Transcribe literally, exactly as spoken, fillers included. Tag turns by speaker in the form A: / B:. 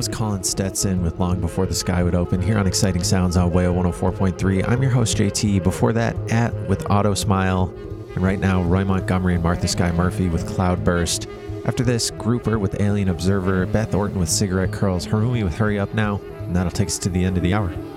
A: was Colin Stetson with Long Before the Sky Would Open here on Exciting Sounds on W A O one oh four point three. I'm your host, J T. Before that, At with Auto Smile. And right now, Roy Montgomery and Martha Skye Murphy with Cloudburst. After this, Grouper with Alien Observer, Beth Orton with Cigarette Curls, Harumi with Hurry Up Now, and that'll take us to the end of the hour.